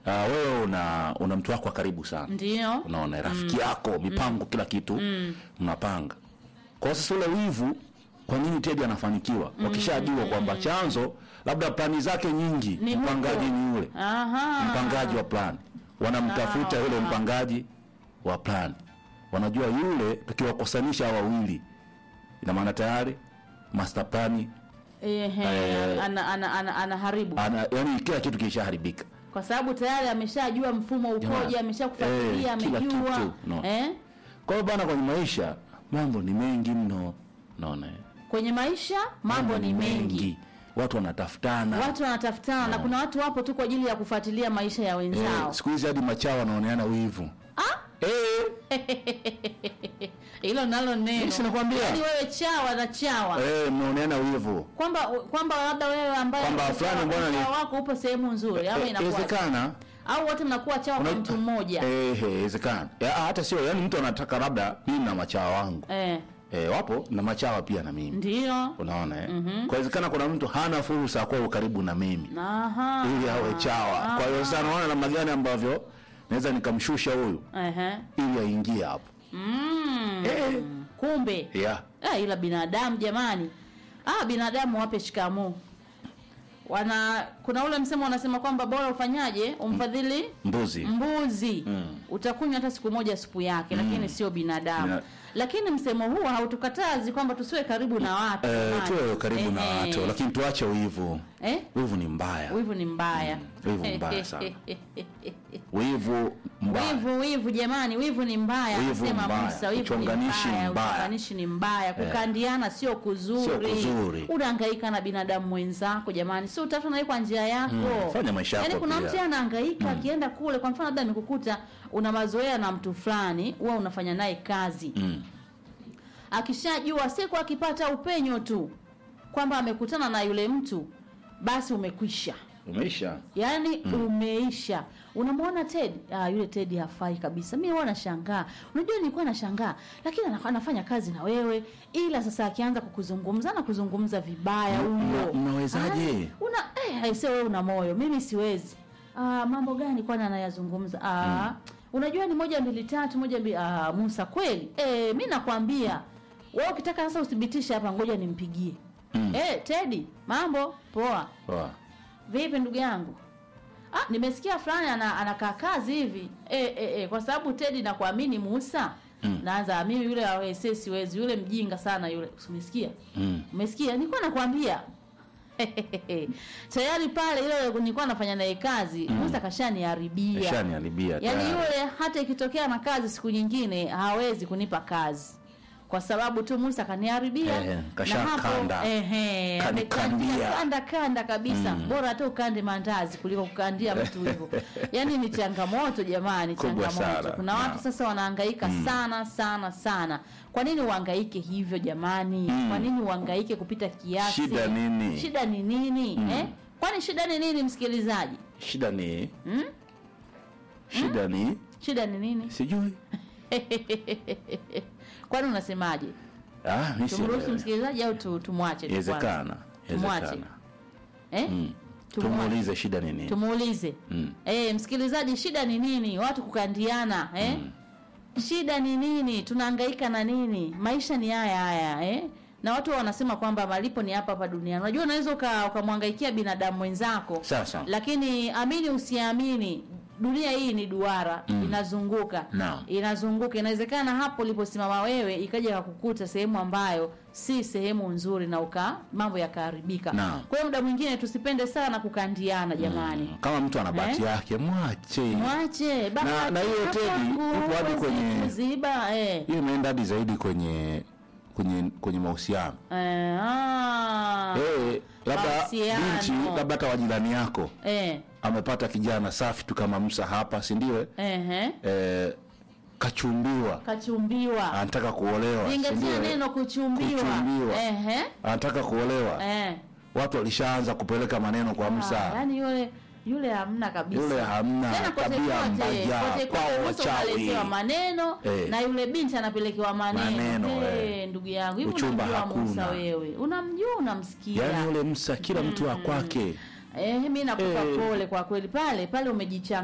wewe una mtu wako karibu sana. Ndio. Unaona rafiki yako, mipango kila kitu mnapanga. Kwa sasa ule wivu, kwa nini Teddy anafanikiwa? Wakishajua kwamba chanzo labda plani zake nyingi, mpangaji ni yule. Mpangaji wa plan. Wanamtafuta yule mpangaji wa plan. Wanajua yule tukiwakosanisha wawili, ina maana tayari master plan anaharibu. Yaani kila kitu kishaharibika. Kwa sababu tayari ameshajua mfumo ukoje, ameshakufuatilia, amejua. Kwa hiyo bana, kwenye maisha mambo ni mengi mno. Naona. Kwenye maisha mambo ni mengi. Watu wanatafutana. Na kuna watu wapo tu kwa ajili ya kufuatilia maisha ya wenzao. Siku hizi hadi machawa wanaoneana wivu. Hilo nalo neno. Sinakwambia. Yaani wewe chawa na chawa. Mnaoneana wivu. Kwamba labda wewe ambaye kwamba fulani mbona ni wako upo sehemu nzuri au inakuwa. Inawezekana. Au wote mnakuwa chawa kwa mtu mmoja. Inawezekana. Hata sio, yani mtu anataka labda mimi na machawa wangu. Wapo na machawa pia na mimi. Ndio. Unaona Kwa hivyo kuna mtu hana fursa kwa karibu na mimi. Ili awe chawa. Kwa hiyo sasa naona namna gani ambavyo naweza nikamshusha huyu. Ili aingie hapo. Kumbe. Ila binadamu jamani. Binadamu wape shikamoo. Kuna ule msemo wanasema kwamba bora ufanyaje umfadhili mbuzi. Utakunywa hata siku moja supu yake, lakini sio binadamu. Lakini msemo huu hautukatazi kwamba tusiwe karibu na watu. Tuwe karibu na watu, lakini tuache wivu. Wivu ni mbaya. Wivu ni mbaya. Wivu mbaya sana. Wivu mbaya. Wivu jamani, wivu ni mbaya. Anasema Musa, wivu ni mbaya. Uchonganishi ni mbaya. Kukandiana sio kuzuri. Unahangaika na binadamu mwenzako jamani. Sio utafuta naye kwa njia yako. Fanya maisha yako. Yaani kuna mtu anahangaika akienda kule, kwa mfano labda amekukuta una mazoea na mtu fulani, wewe unafanya naye kazi. Akishajua siku akipata upenyo tu kwamba amekutana na yule mtu, basi umekwisha. Umeisha. Yaani umeisha. Unamwona Teddy, yule Teddy hafai kabisa. Mimi huwa nashangaa. Unajua nilikuwa nashangaa, lakini anafanya kazi na wewe, ila sasa akianza kukuzungumza vibaya huyo. Unawezaje? Haisee wewe una moyo. Mimi siwezi. Mambo gani kwani anayazungumza? Unajua ni 1 2 3 1 2. Musa kweli. Mimi nakwambia. Wewe ukitaka sasa uthibitishe hapa, ngoja nimpigie. Teddy, mambo poa. Vipi ndugu yangu? Nimesikia fulani anakaa kazi hivi. Kwa sababu Teddy nakuamini Musa. Naanza mimi yule wa siwezi, yule mjinga sana yule. Umesikia? Umesikia? Nilikuwa nakwambia. Tayari pale ile nilikuwa nafanya naye kazi, Musa kashaniharibia. Yaani yule hata ikitokea na kazi siku nyingine hawezi kunipa kazi. Kwa sababu tu Musa kaniharibia. Na hapo kanda kabisa. Bora hata ukande mandazi kuliko kukandia mtu hivyo. Yaani ni changamoto jamani, changamoto. Kuna watu sasa wanahangaika sana. Kwa nini uhangaike hivyo jamani? Kwa nini uhangaike kupita kiasi? Shida ni nini? Kwani shida ni nini msikilizaji? Shida ni nini? Sijui. Kwani unasemaje? Mimi tumruhusu msikilizaji au tumwache? Inawezekana. Tumuulize shida ni nini? Tumuulize. Msikilizaji, shida ni nini? Watu kukandiana, Shida ni nini? Tunahangaika na nini? Maisha ni haya. Na watu wanasema kwamba malipo ni hapa duniani. Unajua unaweza ukamhangaikia binadamu wenzako. Lakini amini usiamini, dunia hii ni duara, inazunguka. Inawezekana hapo uliposimama wewe ikaja kukukuta sehemu ambayo si sehemu nzuri na mambo yakaharibika. Kwa hiyo muda mwingine tusipende sana kukandiana jamani. Kama mtu ana bahati yake mwache. Na hiyo Teddy upo hadi kwenye ziba hiyo imeenda hadi zaidi kwenye mahusiano. Labda binti, labda hata wajirani yako. Amepata kijana safi tu kama Musa hapa, si ndio? Kachumbiwa. Anataka kuolewa. Zingatia neno kuchumbiwa. Anataka kuolewa. Watu walishaanza kupeleka maneno kwa Musa. Yaani yule hamna kabisa. Yule hamna tabia mbaya. Kwa wachawi. Maneno na yule binti anapelekewa maneno. Ndugu yangu, hivi unamjua Musa wewe? Unamjua, unamsikia. Yaani yule Musa kila mtu wa kwake. Mimi nakupa pole kwa kweli, pale umejichanga.